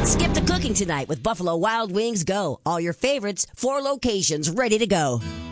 Skip the cooking tonight with Buffalo Wild Wings Go. All your favorites, 4 locations ready to go.